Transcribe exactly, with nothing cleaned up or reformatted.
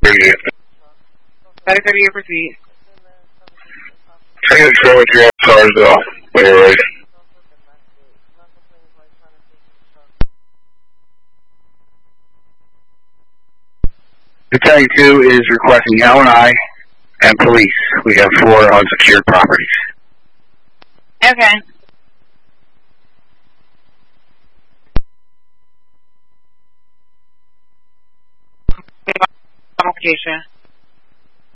Better thirty year proceed. Ten seven three Carsdale. When you're ready. Battalion two is requesting L and I and police. We have four unsecured properties. Okay. Application.